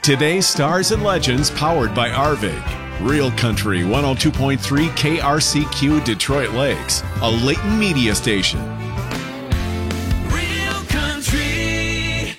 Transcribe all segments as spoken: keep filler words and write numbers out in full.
Today's Stars and Legends powered by Arvig. Real Country one oh two point three K R C Q Detroit Lakes, a Leighton media station. Real Country.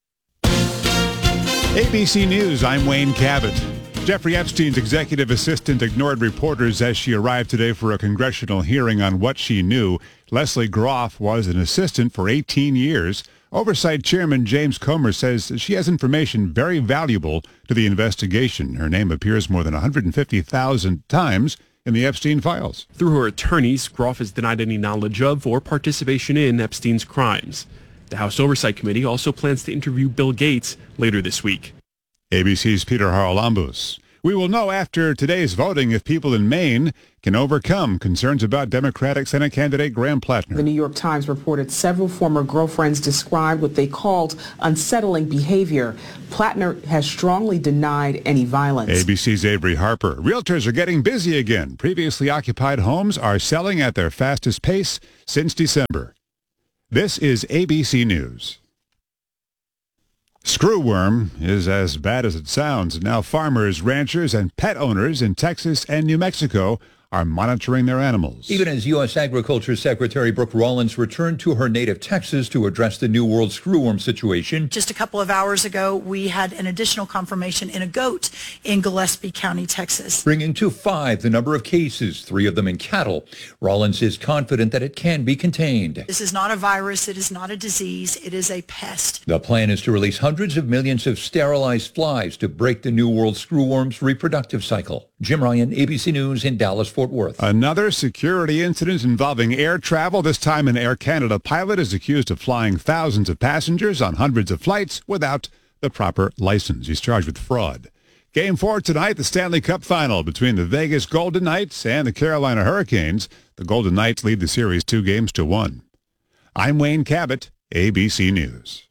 A B C News, I'm Wayne Cabot. Jeffrey Epstein's executive assistant ignored reporters as she arrived today for a congressional hearing on what she knew. Leslie Groff was an assistant for eighteen years. Oversight Chairman James Comer says she has information very valuable to the investigation. Her name appears more than one hundred fifty thousand times in the Epstein files. Through her attorneys, Groff has denied any knowledge of or participation in Epstein's crimes. The House Oversight Committee also plans to interview Bill Gates later this week. A B C's Peter Haralambous. We will know after today's voting if people in Maine can overcome concerns about Democratic Senate candidate Graham Plattner. The New York Times reported several former girlfriends described what they called unsettling behavior. Plattner has strongly denied any violence. A B C's Avery Harper. Realtors are getting busy again. Previously occupied homes are selling at their fastest pace since December. This is A B C News. Screwworm is as bad as it sounds. Now farmers, ranchers, and pet owners in Texas and New Mexico are monitoring their animals. Even as U S. Agriculture Secretary Brooke Rollins returned to her native Texas to address the New World screwworm situation. Just a couple of hours ago, we had an additional confirmation in a goat in Gillespie County, Texas. Bringing to five the number of cases, three of them in cattle. Rollins is confident that it can be contained. This is not a virus. It is not a disease. It is a pest. The plan is to release hundreds of millions of sterilized flies to break the New World screwworm's reproductive cycle. Jim Ryan, A B C News in Dallas, Fort Worth. Another security incident involving air travel. This time an Air Canada pilot is accused of flying thousands of passengers on hundreds of flights without the proper license. He's charged with fraud. Game four tonight, the Stanley Cup final between the Vegas Golden Knights and the Carolina Hurricanes. The Golden Knights lead the series two games to one. I'm Wayne Cabot, A B C News.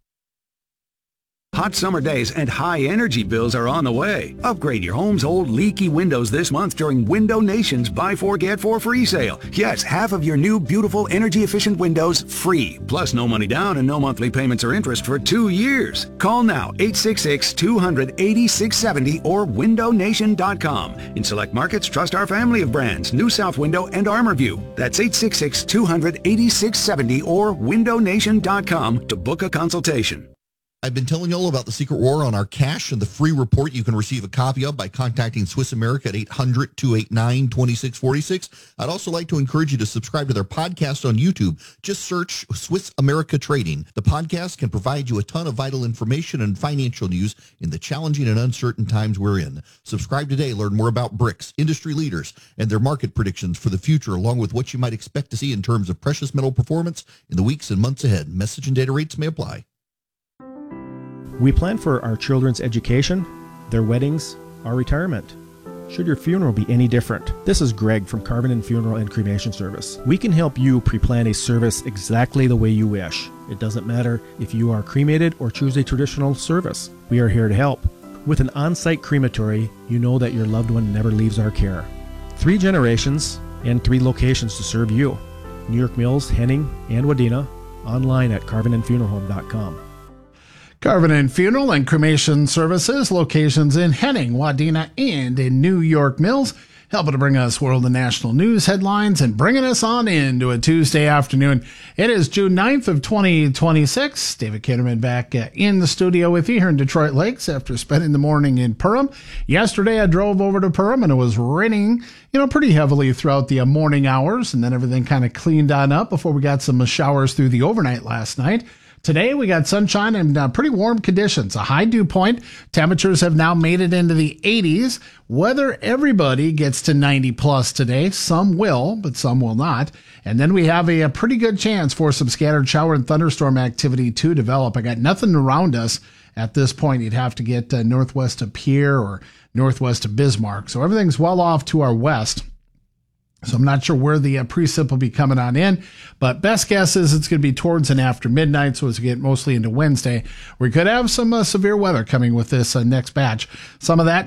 Hot summer days and high energy bills are on the way. Upgrade your home's old leaky windows this month during Window Nation's Buy Four Get Four free sale. Yes, half of your new beautiful energy efficient windows free. Plus no money down and no monthly payments or interest for two years. Call now eight six six, two hundred, eighty-six seventy or window nation dot com. In select markets, trust our family of brands, New South Window and ArmorView. That's eight six six, two hundred, eighty-six seventy or window nation dot com to book a consultation. I've been telling you all about the Secret War on our cash and the free report you can receive a copy of by contacting Swiss America at eight hundred, two eight nine, two six four six. I'd also like to encourage you to subscribe to their podcast on YouTube. Just search Swiss America Trading. The podcast can provide you a ton of vital information and financial news in the challenging and uncertain times we're in. Subscribe today. Learn more about BRICS, industry leaders, and their market predictions for the future, along with what you might expect to see in terms of precious metal performance in the weeks and months ahead. Message and data rates may apply. We plan for our children's education, their weddings, our retirement. Should your funeral be any different? This is Greg from Carvin Funeral and Cremation Service. We can help you pre-plan a service exactly the way you wish. It doesn't matter if you are cremated or choose a traditional service. We are here to help. With an on-site crematory, you know that your loved one never leaves our care. Three generations and three locations to serve you. New York Mills, Henning, and Wadena. Online at carvin and funeral home dot com. Carvin and Funeral and Cremation Services, locations in Henning, Wadena, and in New York Mills, helping to bring us world and national news headlines and bringing us on into a Tuesday afternoon. It is June ninth of twenty twenty-six. David Kitterman back in the studio with you here in Detroit Lakes after spending the morning in Perham. Yesterday I drove over to Perham and it was raining, you know, pretty heavily throughout the morning hours, and then everything kind of cleaned on up before we got some showers through the overnight last night. Today, we got sunshine and uh, pretty warm conditions. A high dew point. Temperatures have now made it into the eighties. Whether everybody gets to ninety plus today, some will, but some will not. And then we have a, a pretty good chance for some scattered shower and thunderstorm activity to develop. I got nothing around us at this point. You'd have to get uh, northwest of Pierre or northwest of Bismarck. So everything's well off to our west. So I'm not sure where the uh, precip will be coming on in, but best guess is it's going to be towards and after midnight, so as we get mostly into Wednesday, we could have some uh, severe weather coming with this uh, next batch. Some of that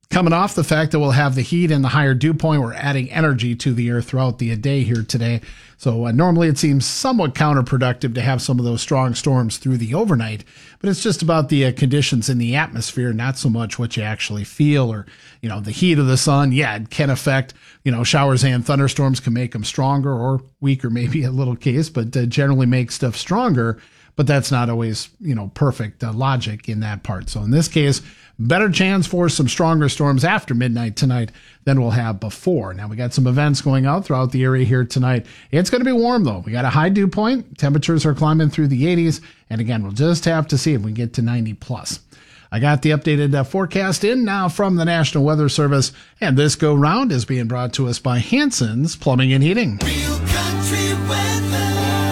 Coming off the fact that we'll have the heat and the higher dew point, we're adding energy to the air throughout the day here today. So uh, normally it seems somewhat counterproductive to have some of those strong storms through the overnight, but it's just about the uh, conditions in the atmosphere, not so much what you actually feel or, you know, the heat of the sun. Yeah, it can affect, you know, showers and thunderstorms can make them stronger or weaker, maybe a little case, but uh, generally make stuff stronger. But that's not always, you know, perfect uh, logic in that part. So in this case, better chance for some stronger storms after midnight tonight than we'll have before. Now, we got some events going out throughout the area here tonight. It's going to be warm, though. We got a high dew point. Temperatures are climbing through the eighties. And again, we'll just have to see if we get to ninety plus. I got the updated uh, forecast in now from the National Weather Service. And this go round is being brought to us by Hanson's Plumbing and Heating. Real country weather.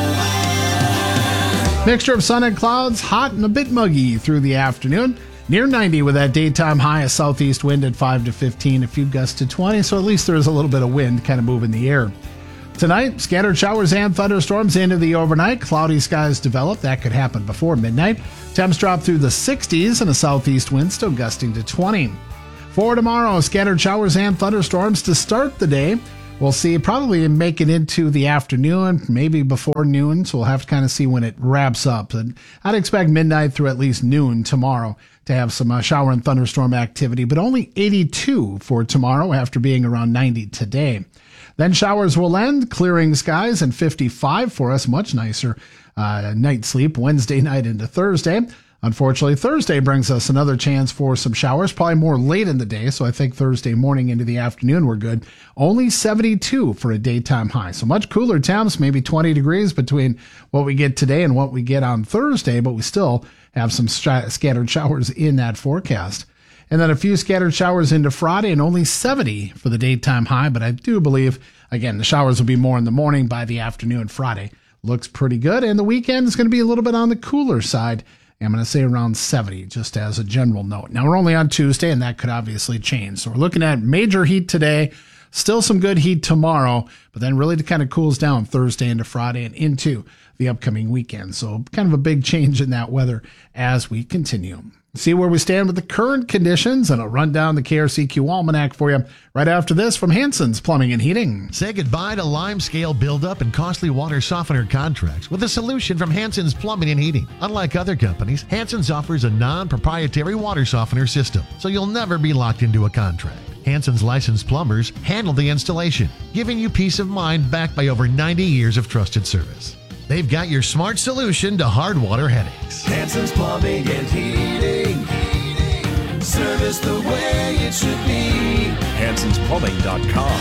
Mixture of sun and clouds, hot and a bit muggy through the afternoon. Near ninety with that daytime high, a southeast wind at five to fifteen, a few gusts to twenty, so at least there's a little bit of wind kind of moving the air. Tonight, scattered showers and thunderstorms into the overnight. Cloudy skies develop. That could happen before midnight. Temps drop through the sixties and a southeast wind still gusting to twenty. For tomorrow, scattered showers and thunderstorms to start the day. We'll see probably make it into the afternoon, maybe before noon, so we'll have to kind of see when it wraps up. And I'd expect midnight through at least noon tomorrow to have some uh, shower and thunderstorm activity, but only eighty-two for tomorrow after being around ninety today. Then showers will end, clearing skies, and fifty-five for us, much nicer uh, night sleep Wednesday night into Thursday. Unfortunately, Thursday brings us another chance for some showers, probably more late in the day, so I think Thursday morning into the afternoon we're good. Only seventy-two for a daytime high, so much cooler temps, maybe twenty degrees between what we get today and what we get on Thursday, but we still have some st- scattered showers in that forecast. And then a few scattered showers into Friday and only seventy for the daytime high, but I do believe, again, the showers will be more in the morning. By the afternoon Friday looks pretty good, and the weekend is going to be a little bit on the cooler side. I'm going to say around seventy, just as a general note. Now, we're only on Tuesday, and that could obviously change. So we're looking at major heat today, still some good heat tomorrow, but then really it kind of cools down Thursday into Friday and into the upcoming weekend. So kind of a big change in that weather as we continue. See where we stand with the current conditions, and I'll run down the K R C Q Almanac for you right after this from Hanson's Plumbing and Heating. Say goodbye to lime scale buildup and costly water softener contracts with a solution from Hanson's Plumbing and Heating. Unlike other companies, Hanson's offers a non-proprietary water softener system, so you'll never be locked into a contract. Hanson's licensed plumbers handle the installation, giving you peace of mind backed by over ninety years of trusted service. They've got your smart solution to hard water headaches. Hanson's Plumbing and Heating. Heating. Service the way it should be. Hansons Plumbing dot com.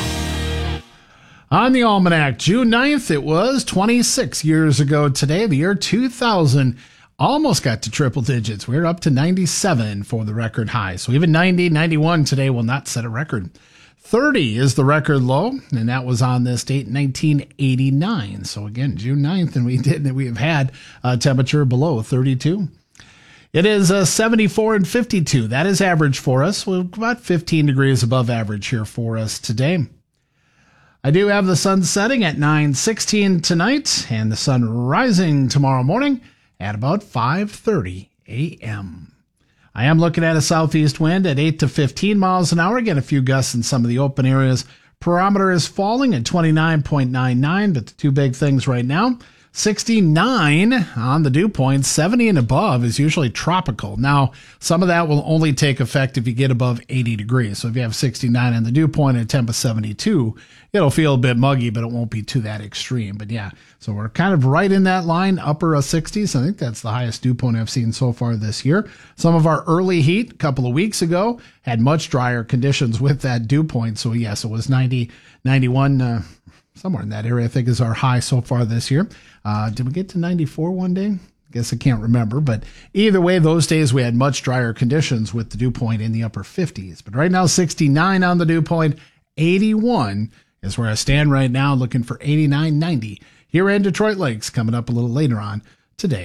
On the Almanac, June ninth, it was twenty-six years ago today, the year two thousand. Almost got to triple digits. We're up to ninety-seven for the record high. So even ninety, ninety-one today will not set a record. thirty is the record low, and that was on this date, nineteen eighty-nine. So again, June ninth, and we did we have had a temperature below thirty-two. It is uh, seventy-four and fifty-two. That is average for us. We're about fifteen degrees above average here for us today. I do have the sun setting at nine sixteen tonight, and the sun rising tomorrow morning at about five thirty a.m. I am looking at a southeast wind at eight to fifteen miles an hour. Again, a few gusts in some of the open areas. Barometer is falling at twenty-nine point nine nine, but the two big things right now, sixty-nine on the dew point, seventy and above is usually tropical. Now, some of that will only take effect if you get above eighty degrees. So if you have sixty-nine on the dew point and a temp of seventy-two, it'll feel a bit muggy, but it won't be to that extreme. But yeah, so we're kind of right in that line, upper sixties. I think that's the highest dew point I've seen so far this year. Some of our early heat a couple of weeks ago had much drier conditions with that dew point. So yes, it was ninety, ninety-one, uh, somewhere in that area, I think is our high so far this year. Uh, did we get to ninety-four one day? I guess I can't remember, but either way, those days we had much drier conditions with the dew point in the upper fifties. But right now, sixty-nine on the dew point, eighty-one is where I stand right now, looking for eighty-nine, ninety here in Detroit Lakes, coming up a little later on today.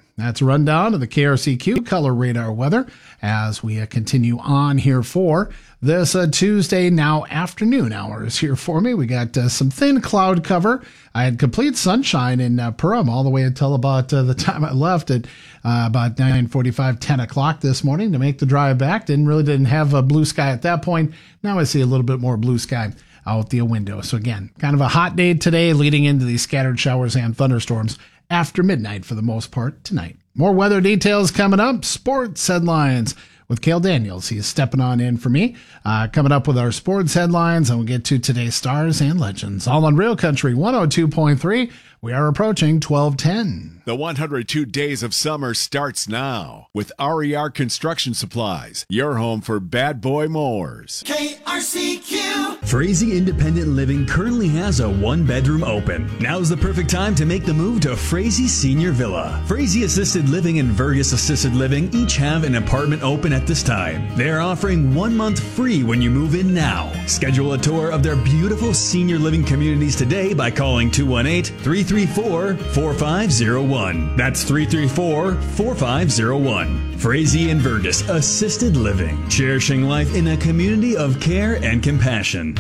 That's a rundown of the K R C Q Color Radar weather as we uh, continue on here for this uh, Tuesday, now afternoon hours here for me. We got uh, some thin cloud cover. I had complete sunshine in uh, Pahrump all the way until about uh, the time I left at uh, about nine forty-five, ten o'clock this morning to make the drive back. Didn't really didn't have a blue sky at that point. Now I see a little bit more blue sky out the window. So again, kind of a hot day today leading into these scattered showers and thunderstorms after midnight for the most part tonight. More weather details coming up. Sports headlines with Cale Daniels. He is stepping on in for me. Uh, coming up with our sports headlines, and we'll get to today's stars and legends. All on Real Country one oh two point three. We are approaching twelve ten. The one hundred two Days of Summer starts now with R E R Construction Supplies, your home for bad boy mowers. K R C Q. Frazee Independent Living currently has a one-bedroom open. Now's the perfect time to make the move to Frazee Senior Villa. Frazee Assisted Living and Vergus Assisted Living each have an apartment open at this time. They're offering one month free when you move in now. Schedule a tour of their beautiful senior living communities today by calling two one eight, three three four, four five zero one. That's three three four, four five zero one. Frazee and Vergus Assisted Living, cherishing life in a community of care and compassion.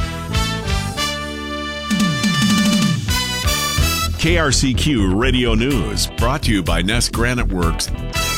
K R C Q Radio News, brought to you by Ness Granite Works.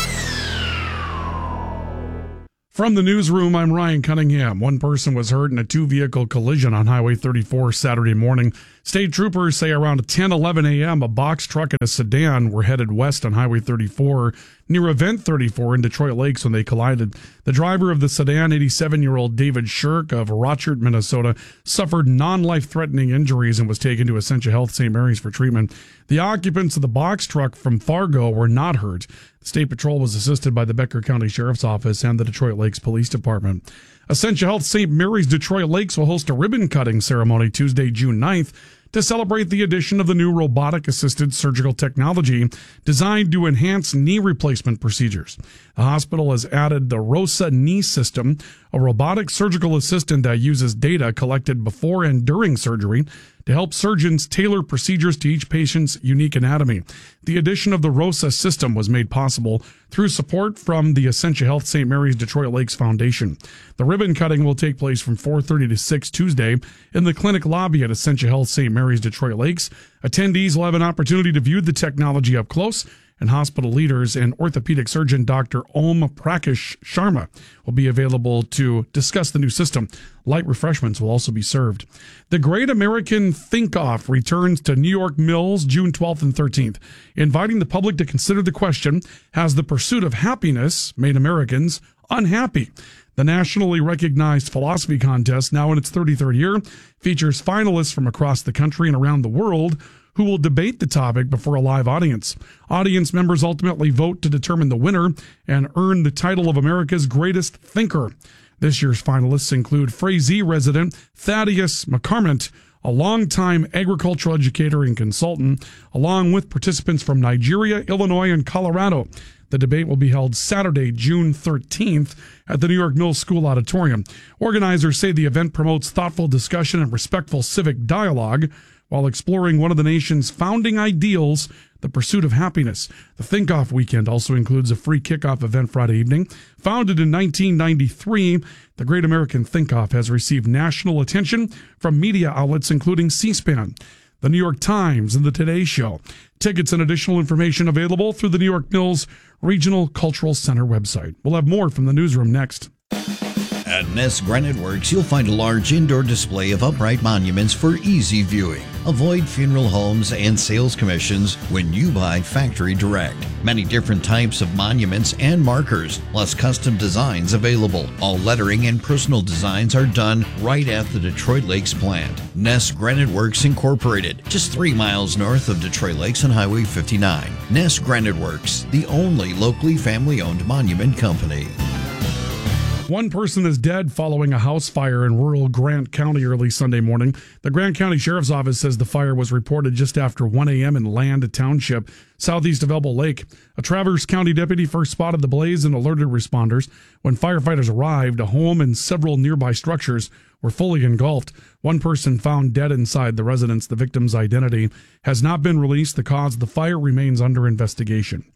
From the newsroom, I'm Ryan Cunningham. One person was hurt in a two-vehicle collision on Highway thirty-four Saturday morning. State troopers say around ten eleven a.m., a box truck and a sedan were headed west on Highway thirty-four near Event thirty-four in Detroit Lakes when they collided. The driver of the sedan, eighty-seven-year-old David Shirk of Rochert, Minnesota, suffered non-life-threatening injuries and was taken to Essentia Health Saint Mary's for treatment. The occupants of the box truck from Fargo were not hurt. The State Patrol was assisted by the Becker County Sheriff's Office and the Detroit Lakes Police Department. Essentia Health Saint Mary's Detroit Lakes will host a ribbon-cutting ceremony Tuesday, June ninth, to celebrate the addition of the new robotic-assisted surgical technology designed to enhance knee replacement procedures. The hospital has added the ROSA knee system, a robotic surgical assistant that uses data collected before and during surgery to help surgeons tailor procedures to each patient's unique anatomy. The addition of the ROSA system was made possible through support from the Essentia Health Saint Mary's Detroit Lakes Foundation. The ribbon cutting will take place from four thirty to six Tuesday in the clinic lobby at Essentia Health Saint Mary's Detroit Lakes. Attendees will have an opportunity to view the technology up close, and hospital leaders and orthopedic surgeon Doctor Om Prakash Sharma will be available to discuss the new system. Light refreshments will also be served. The Great American Think-Off returns to New York Mills June twelfth and thirteenth, inviting the public to consider the question, has the pursuit of happiness made Americans unhappy? The nationally recognized philosophy contest, now in its thirty-third year, features finalists from across the country and around the world who will debate the topic before a live audience. Audience members ultimately vote to determine the winner and earn the title of America's greatest thinker. This year's finalists include Frazee resident Thaddeus McCarmont, a longtime agricultural educator and consultant, along with participants from Nigeria, Illinois, and Colorado. The debate will be held Saturday, June thirteenth at the New York Mills School Auditorium. Organizers say the event promotes thoughtful discussion and respectful civic dialogue while exploring one of the nation's founding ideals, the pursuit of happiness. The Think-Off weekend also includes a free kickoff event Friday evening. Founded in nineteen ninety-three, the Great American Think-Off has received national attention from media outlets including C-SPAN, the New York Times, and the Today Show. Tickets and additional information available through the New York Mills Regional Cultural Center website. We'll have more from the newsroom next. At Ness Granite Works, you'll find a large indoor display of upright monuments for easy viewing. Avoid funeral homes and sales commissions when you buy factory direct. Many different types of monuments and markers, plus custom designs available. All lettering and personal designs are done right at the Detroit Lakes plant. Ness Granite Works Incorporated, just three miles north of Detroit Lakes on Highway fifty-nine. Ness Granite Works, the only locally family-owned monument company. One person is dead following a house fire in rural Grant County early Sunday morning. The Grant County Sheriff's Office says the fire was reported just after one a.m. in Land Township, southeast of Elbow Lake. A Traverse County deputy first spotted the blaze and alerted responders. When firefighters arrived, a home and several nearby structures were fully engulfed. One person found dead inside the residence. The victim's identity has not been released. The cause of the fire remains under investigation.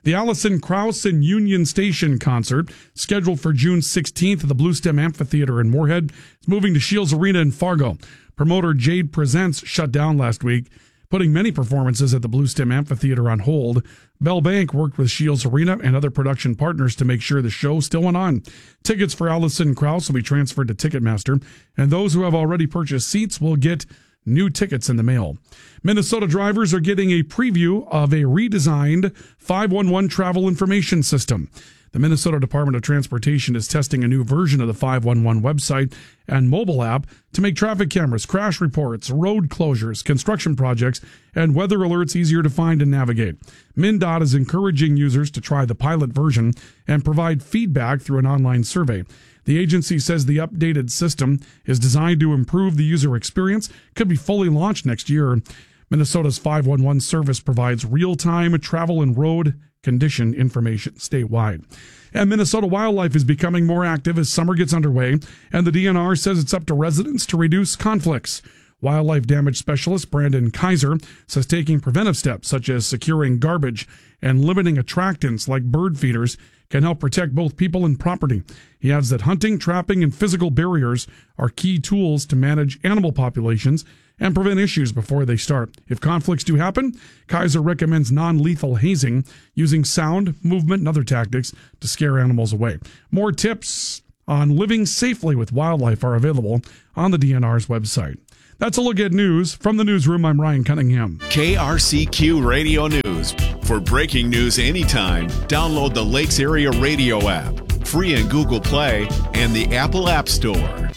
The Alison Krauss and Union Station concert, scheduled for June sixteenth at the Blue Stem Amphitheater in Moorhead, is moving to Shields Arena in Fargo. Promoter Jade Presents shut down last week, putting many performances at the Blue Stem Amphitheater on hold. Bell Bank worked with Shields Arena and other production partners to make sure the show still went on. Tickets for Alison Krauss will be transferred to Ticketmaster, and those who have already purchased seats will get new tickets in the mail. Minnesota drivers are getting a preview of a redesigned five one one travel information system. The Minnesota Department of Transportation is testing a new version of the five one one website and mobile app to make traffic cameras, crash reports, road closures, construction projects, and weather alerts easier to find and navigate. MnDOT is encouraging users to try the pilot version and provide feedback through an online survey. The agency says the updated system is designed to improve the user experience, could be fully launched next year. Minnesota's five one one service provides real-time travel and road condition information statewide. And Minnesota wildlife is becoming more active as summer gets underway, and the D N R says it's up to residents to reduce conflicts. Wildlife damage specialist Brandon Kaiser says taking preventive steps such as securing garbage and limiting attractants like bird feeders can help protect both people and property. He adds that hunting, trapping, and physical barriers are key tools to manage animal populations and prevent issues before they start. If conflicts do happen, Kaiser recommends non-lethal hazing, using sound, movement, and other tactics to scare animals away. More tips on living safely with wildlife are available on the D N R's website. That's a look at news. From the newsroom, I'm Ryan Cunningham. K R C Q Radio News. For breaking news anytime, download the Lakes Area Radio app, free in Google Play and the Apple App Store.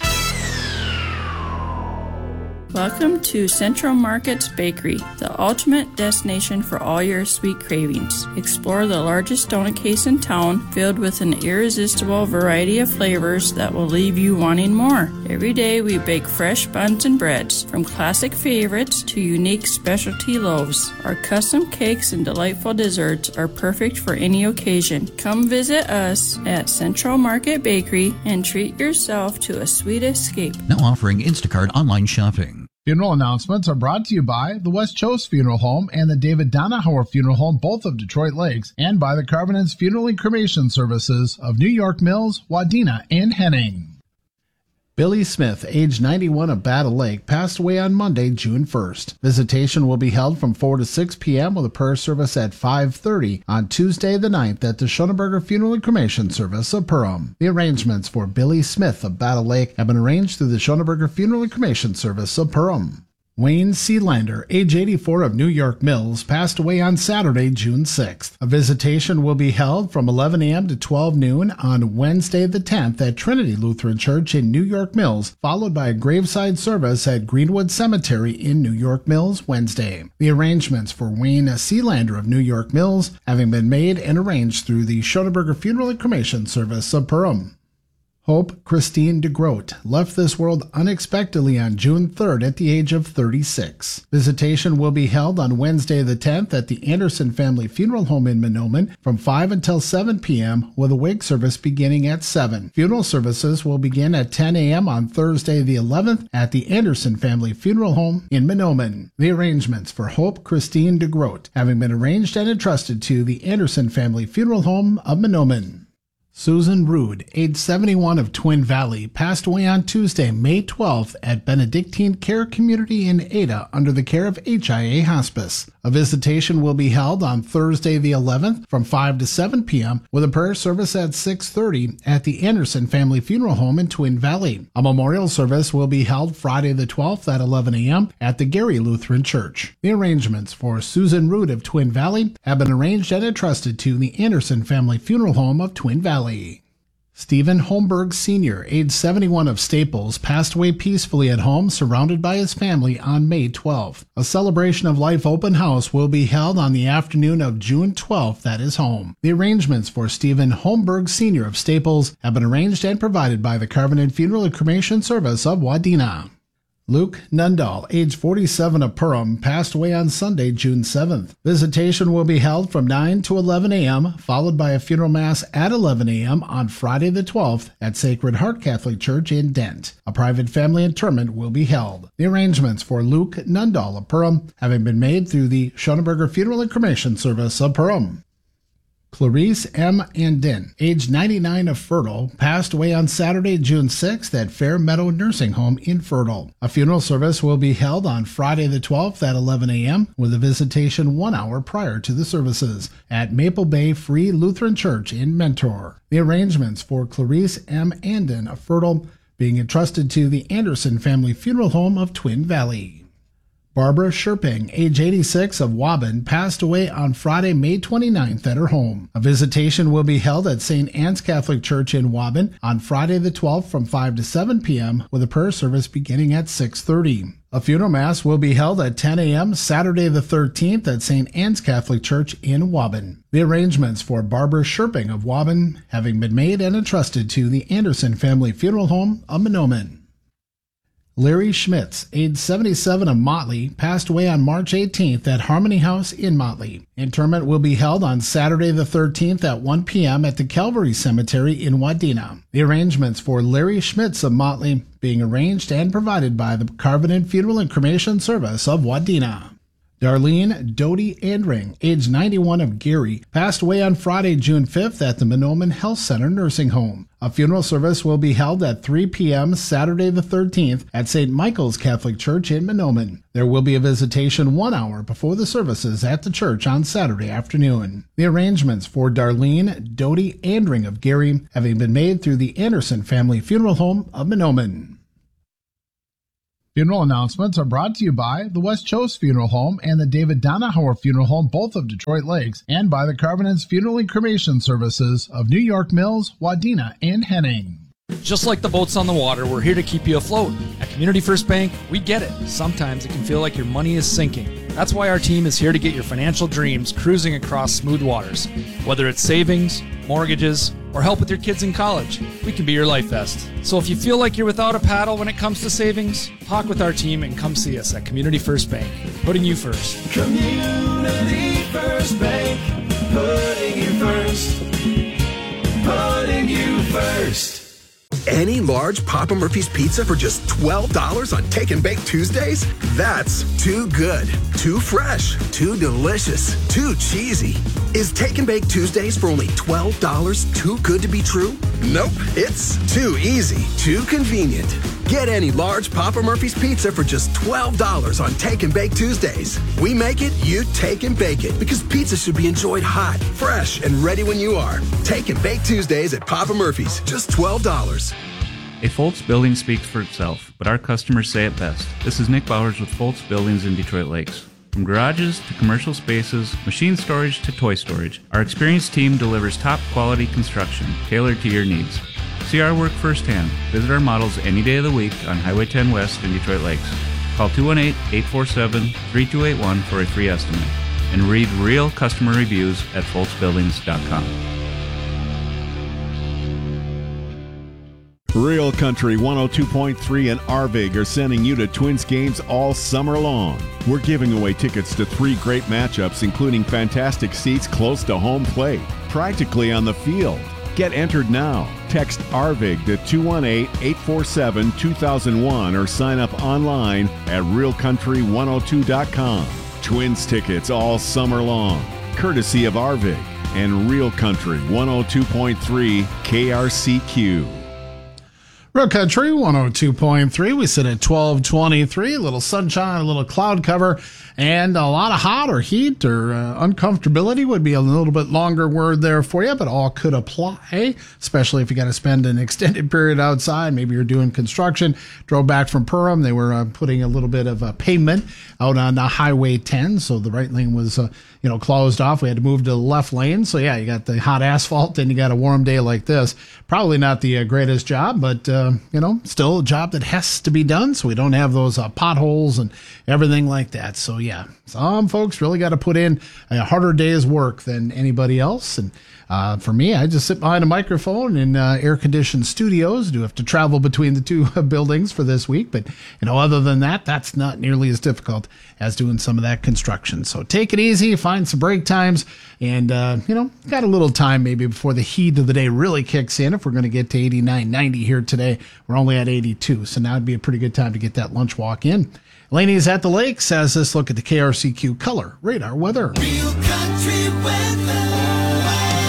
Welcome to Central Markets Bakery, the ultimate destination for all your sweet cravings. Explore the largest donut case in town, filled with an irresistible variety of flavors that will leave you wanting more. Every day we bake fresh buns and breads, from classic favorites to unique specialty loaves. Our custom cakes and delightful desserts are perfect for any occasion. Come visit us at Central Market Bakery and treat yourself to a sweet escape. Now offering Instacart online shopping. Funeral announcements are brought to you by the West Chose Funeral Home and the David Donahauer Funeral Home, both of Detroit Lakes, and by the Carvinens Funeral and Cremation Services of New York Mills, Wadena, and Henning. Billy Smith, age ninety-one, of Battle Lake, passed away on Monday, June first. Visitation will be held from four to six p.m. with a prayer service at five thirty on Tuesday the ninth at the Schoenberger Funeral and Cremation Service of Perham. The arrangements for Billy Smith of Battle Lake have been arranged through the Schoenberger Funeral and Cremation Service of Perham. Wayne Sealander, age eighty-four, of New York Mills, passed away on Saturday, June sixth. A visitation will be held from eleven a.m. to twelve noon on Wednesday the tenth at Trinity Lutheran Church in New York Mills, followed by a graveside service at Greenwood Cemetery in New York Mills Wednesday. The arrangements for Wayne Sealander of New York Mills having been made and arranged through the Schoenberger Funeral and Cremation Service of Perham. Hope Christine DeGroat left this world unexpectedly on June third at the age of thirty-six. Visitation will be held on Wednesday the tenth at the Anderson Family Funeral Home in Mahnomen from five until seven p.m. with a wake service beginning at seven. Funeral services will begin at ten a.m. on Thursday the eleventh at the Anderson Family Funeral Home in Mahnomen. The arrangements for Hope Christine DeGroat having been arranged and entrusted to the Anderson Family Funeral Home of Mahnomen. Susan Rude, age seventy-one, of Twin Valley, passed away on Tuesday, May twelfth at Benedictine Care Community in Ada under the care of H I A Hospice. A visitation will be held on Thursday the eleventh from five to seven p.m. with a prayer service at six thirty at the Anderson Family Funeral Home in Twin Valley. A memorial service will be held Friday the twelfth at eleven a.m. at the Gary Lutheran Church. The arrangements for Susan Rude of Twin Valley have been arranged and entrusted to the Anderson Family Funeral Home of Twin Valley. Stephen Holmberg Senior, age seventy-one, of Staples, passed away peacefully at home surrounded by his family on May twelfth. A celebration of life open house will be held on the afternoon of June twelfth at his home. The arrangements for Stephen Holmberg Senior of Staples have been arranged and provided by the Carvinen Funeral and Cremation Service of Wadena. Luke Nundahl, age forty-seven, of Perham, passed away on Sunday, June seventh. Visitation will be held from nine to eleven a.m., followed by a funeral mass at eleven a.m. on Friday the twelfth at Sacred Heart Catholic Church in Dent. A private family interment will be held. The arrangements for Luke Nundahl of Perham having been made through the Schoenberger Funeral and Cremation Service of Perham. Clarice M. Andin, age ninety-nine, of Fertile, passed away on Saturday, June sixth at Fair Meadow Nursing Home in Fertile. A funeral service will be held on Friday the twelfth at eleven a.m. with a visitation one hour prior to the services at Maple Bay Free Lutheran Church in Mentor. The arrangements for Clarice M. Andin of Fertile being entrusted to the Anderson Family Funeral Home of Twin Valley. Barbara Sherping, age eighty-six, of Waban, passed away on Friday, May twenty-ninth at her home. A visitation will be held at Saint Anne's Catholic Church in Waban on Friday the twelfth from five to seven p.m. with a prayer service beginning at six thirty. A funeral mass will be held at ten a.m. Saturday the thirteenth at Saint Anne's Catholic Church in Waban. The arrangements for Barbara Sherping of Waban having been made and entrusted to the Anderson Family Funeral Home of Mahnomen. Larry Schmitz, age seventy-seven, of Motley, passed away on March eighteenth at Harmony House in Motley. Interment will be held on Saturday the thirteenth at one p.m. at the Calvary Cemetery in Wadena. The arrangements for Larry Schmitz of Motley being arranged and provided by the Carvenan Funeral and Cremation Service of Wadena. Darlene Doty Andring, age ninety-one, of Gary, passed away on Friday, June fifth at the Mahnomen Health Center Nursing Home. A funeral service will be held at three p.m. Saturday the thirteenth at Saint Michael's Catholic Church in Mahnomen. There will be a visitation one hour before the services at the church on Saturday afternoon. The arrangements for Darlene Doty Andring of Gary having been made through the Anderson Family Funeral Home of Mahnomen. Funeral announcements are brought to you by the West Chose Funeral Home and the David Donahauer Funeral Home, both of Detroit Lakes, and by the Carvenant's Funeral and Cremation Services of New York Mills, Wadena, and Henning. Just like the boats on the water, we're here to keep you afloat. At Community First Bank, we get it. Sometimes it can feel like your money is sinking. That's why our team is here to get your financial dreams cruising across smooth waters. Whether it's savings, mortgages, or help with your kids in college, we can be your life vest. So if you feel like you're without a paddle when it comes to savings, talk with our team and come see us at Community First Bank, putting you first. Community First Bank, putting you first, putting you first. Any large Papa Murphy's pizza for just twelve dollars on Take and Bake Tuesdays? That's too good, too fresh, too delicious, too cheesy. Is Take and Bake Tuesdays for only twelve dollars too good to be true? Nope, it's too easy, too convenient. Get any large Papa Murphy's pizza for just twelve dollars on Take and Bake Tuesdays. We make it, you take and bake it, because pizza should be enjoyed hot, fresh, and ready when you are. Take and Bake Tuesdays at Papa Murphy's, just twelve dollars. A Foltz building speaks for itself, but our customers say it best. This is Nick Bowers with Foltz Buildings in Detroit Lakes. From garages to commercial spaces, machine storage to toy storage, our experienced team delivers top quality construction tailored to your needs. See our work firsthand. Visit our models any day of the week on Highway ten West in Detroit Lakes. Call two one eight, eight four seven, three two eight one for a free estimate. And read real customer reviews at foltz buildings dot com. Real Country one oh two point three and Arvig are sending you to Twins games all summer long. We're giving away tickets to three great matchups, including fantastic seats close to home plate, practically on the field. Get entered now. Text Arvig to two one eight, eight four seven, two thousand one or sign up online at real country one oh two dot com. Twins tickets all summer long, courtesy of Arvig and Real Country one oh two point three K R C Q. Real Country one oh two point three. We sit at twelve twenty-three. A little sunshine, a little cloud cover, and a lot of hot or heat or uh, uncomfortability would be a little bit longer word there for you, but all could apply, especially if you got to spend an extended period outside. Maybe you're doing construction. Drove back from Perham. They were uh, putting a little bit of uh, pavement out on uh, Highway ten, so the right lane was uh, you know closed off. We had to move to the left lane. So yeah, you got the hot asphalt, then you got a warm day like this. Probably not the uh, greatest job, but uh, you know, still a job that has to be done, so we don't have those uh, potholes and everything like that. So yeah, some folks really got to put in a harder day's work than anybody else. And uh, for me, I just sit behind a microphone in uh, air-conditioned studios. I do have to travel between the two buildings for this week, but you know, other than that, that's not nearly as difficult as doing some of that construction. So take it easy, find some break times, and uh, you know, got a little time maybe before the heat of the day really kicks in. If we're going to get to eighty-nine, ninety here today, we're only at eighty-two, so now would be a pretty good time to get that lunch walk in. Laney's at the Lakes has this look at the K R C Q color radar weather. Real Country weather.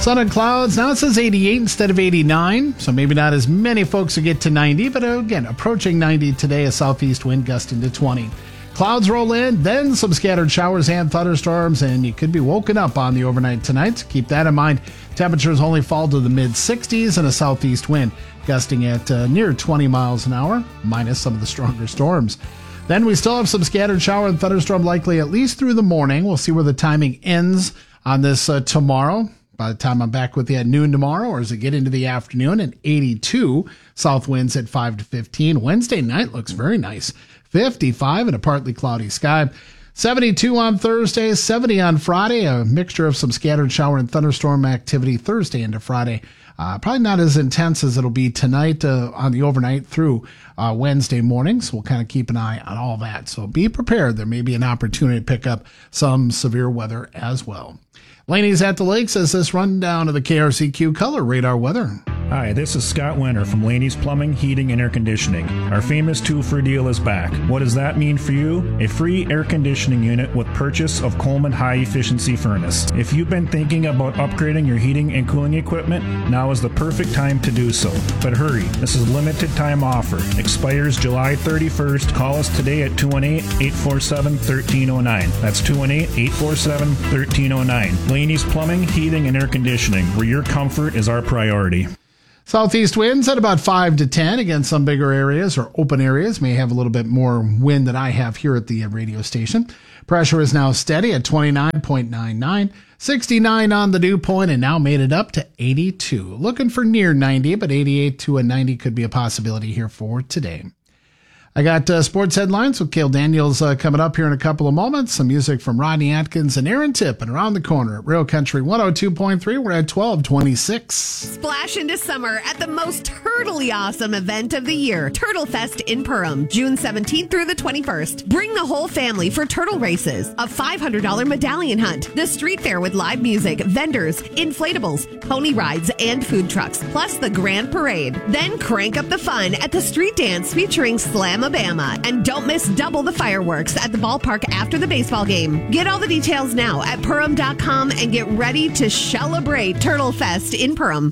Sun and clouds. Now it says eighty-eight instead of eighty-nine, so maybe not as many folks will get to ninety, but again, approaching ninety today, a southeast wind gusting to twenty. Clouds roll in, then some scattered showers and thunderstorms, and you could be woken up on the overnight tonight. So keep that in mind. Temperatures only fall to the mid sixties and a southeast wind gusting at uh, near twenty miles an hour, minus some of the stronger storms. Then we still have some scattered shower and thunderstorm likely at least through the morning. We'll see where the timing ends on this uh, tomorrow. By the time I'm back with you at noon tomorrow, or as it get into the afternoon, at eighty-two, south winds at five to fifteen. Wednesday night looks very nice. fifty-five and a partly cloudy sky. seventy-two on Thursday, seventy on Friday, a mixture of some scattered shower and thunderstorm activity Thursday into Friday. Uh, probably not as intense as it'll be tonight uh, on the overnight through uh, Wednesday morning. So we'll kind of keep an eye on all that. So be prepared. There may be an opportunity to pick up some severe weather as well. Laney's at the Lake says this rundown of the K R C Q Color Radar weather. Hi, this is Scott Winter from Laney's Plumbing, Heating, and Air Conditioning. Our famous two-for deal is back. What does that mean for you? A free air conditioning unit with purchase of Coleman high-efficiency furnace. If you've been thinking about upgrading your heating and cooling equipment, now is the perfect time to do so. But hurry, this is a limited-time offer. Expires July thirty-first. Call us today at two one eight, eight four seven, one three zero nine. That's two one eight, eight four seven, one three zero nine. Laney's Plumbing, Heating, and Air Conditioning, where your comfort is our priority. Southeast winds at about five to ten. Again, some bigger areas or open areas may have a little bit more wind than I have here at the radio station. Pressure is now steady at twenty-nine point nine nine. sixty-nine on the dew point, and now made it up to eighty-two. Looking for near ninety, but eighty-eight to a ninety could be a possibility here for today. I got uh, sports headlines with Cale Daniels uh, coming up here in a couple of moments. Some music from Rodney Atkins and Aaron Tipp, and around the corner at Real Country one oh two point three. We're at twelve twenty-six. Splash into summer at the most turtly awesome event of the year, Turtle Fest in Perham, June seventeenth through the twenty-first. Bring the whole family for turtle races, a five hundred dollars medallion hunt, the street fair with live music, vendors, inflatables, pony rides, and food trucks, plus the grand parade. Then crank up the fun at the street dance featuring Slam Alabama. And don't miss double the fireworks at the ballpark after the baseball game. Get all the details now at Perham dot com and get ready to celebrate Turtle Fest in Perham.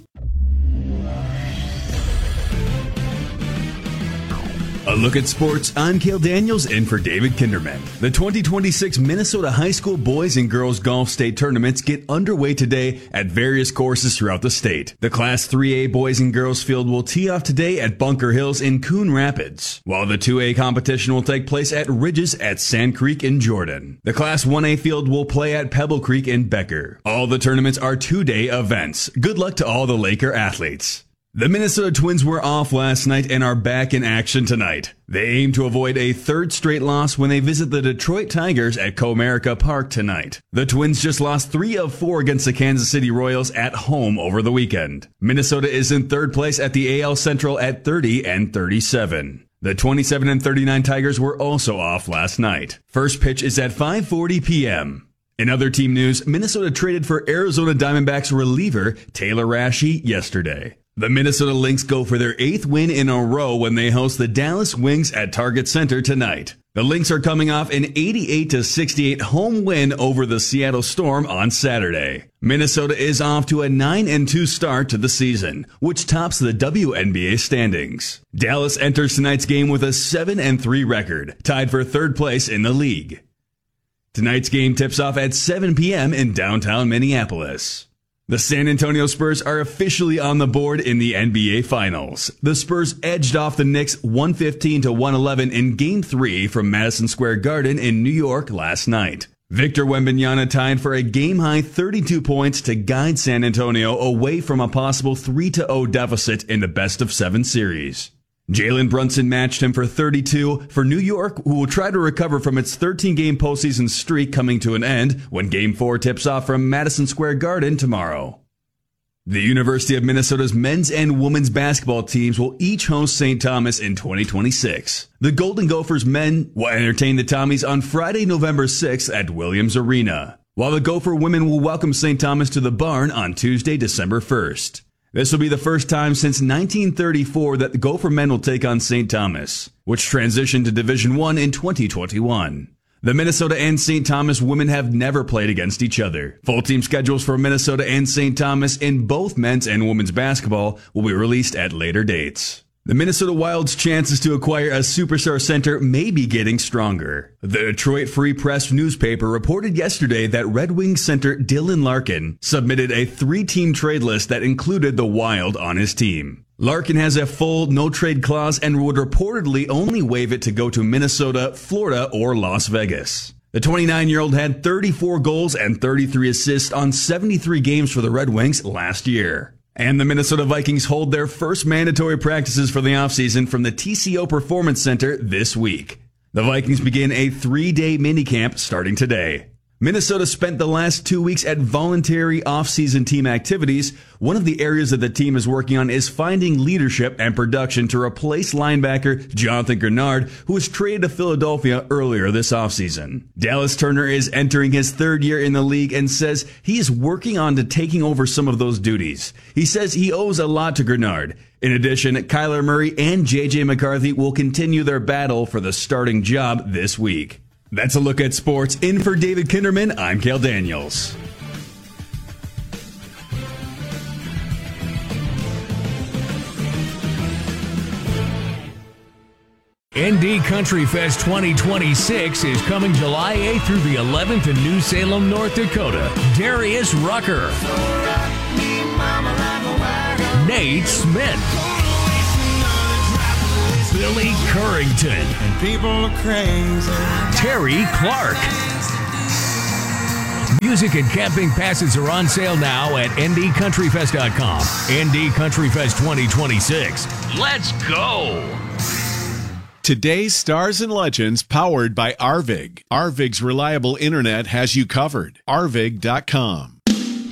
A look at sports. I'm Cale Daniels in for David Kinderman. The twenty twenty-six Minnesota High School Boys and Girls Golf State Tournaments get underway today at various courses throughout the state. The Class three A Boys and Girls Field will tee off today at Bunker Hills in Coon Rapids, while the two A competition will take place at Ridges at Sand Creek in Jordan. The Class one A field will play at Pebble Creek in Becker. All the tournaments are two-day events. Good luck to all the Laker athletes. The Minnesota Twins were off last night and are back in action tonight. They aim to avoid a third straight loss when they visit the Detroit Tigers at Comerica Park tonight. The Twins just lost three of four against the Kansas City Royals at home over the weekend. Minnesota is in third place at the A L Central at thirty and thirty-seven. The twenty-seven and thirty-nine Tigers were also off last night. First pitch is at five forty p.m. In other team news, Minnesota traded for Arizona Diamondbacks reliever Taylor Rashi yesterday. The Minnesota Lynx go for their eighth win in a row when they host the Dallas Wings at Target Center tonight. The Lynx are coming off an eighty-eight to sixty-eight home win over the Seattle Storm on Saturday. Minnesota is off to a nine and two start to the season, which tops the W N B A standings. Dallas enters tonight's game with a seven and three record, tied for third place in the league. Tonight's game tips off at seven p.m. in downtown Minneapolis. The San Antonio Spurs are officially on the board in the N B A Finals. The Spurs edged off the Knicks one fifteen to one eleven in Game three from Madison Square Garden in New York last night. Victor Wembanyama tied for a game-high thirty-two points to guide San Antonio away from a possible three to oh deficit in the best-of-seven series. Jalen Brunson matched him for thirty-two for New York, who will try to recover from its thirteen-game postseason streak coming to an end when Game four tips off from Madison Square Garden tomorrow. The University of Minnesota's men's and women's basketball teams will each host Saint Thomas in twenty twenty-six. The Golden Gophers men will entertain the Tommies on Friday, November sixth at Williams Arena, while the Gopher women will welcome Saint Thomas to the Barn on Tuesday, December first. This will be the first time since nineteen thirty-four that the Gopher men will take on Saint Thomas, which transitioned to Division one in twenty twenty-one. The Minnesota and Saint Thomas women have never played against each other. Full team schedules for Minnesota and Saint Thomas in both men's and women's basketball will be released at later dates. The Minnesota Wild's chances to acquire a superstar center may be getting stronger. The Detroit Free Press newspaper reported yesterday that Red Wings center Dylan Larkin submitted a three-team trade list that included the Wild on his team. Larkin has a full no-trade clause and would reportedly only waive it to go to Minnesota, Florida, or Las Vegas. The twenty-nine-year-old had thirty-four goals and thirty-three assists on seventy-three games for the Red Wings last year. And the Minnesota Vikings hold their first mandatory practices for the offseason from the T C O Performance Center this week. The Vikings begin a three-day minicamp starting today. Minnesota spent the last two weeks at voluntary off-season team activities. One of the areas that the team is working on is finding leadership and production to replace linebacker Jonathan Grenard, who was traded to Philadelphia earlier this offseason. Dallas Turner is entering his third year in the league and says he is working on to taking over some of those duties. He says he owes a lot to Grenard. In addition, Kyler Murray and J J McCarthy will continue their battle for the starting job this week. That's a look at sports. In for David Kinderman, I'm Cale Daniels. N D Country Fest twenty twenty-six is coming July eighth through the eleventh in New Salem, North Dakota. Darius Rucker, Nate Smith, Billy Currington, and people are crazy. Terry Clark. Music and camping passes are on sale now at N D country fest dot com. N D Country Fest twenty twenty-six. Let's go! Today's Stars and Legends powered by Arvig. Arvig's reliable internet has you covered. arvig dot com.